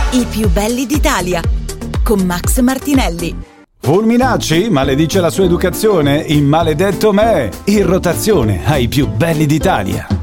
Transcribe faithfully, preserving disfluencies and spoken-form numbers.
I più belli d'Italia con Max Martinelli. Fulminacci maledice la sua educazione in Maledetto Me, in rotazione ai più belli d'Italia.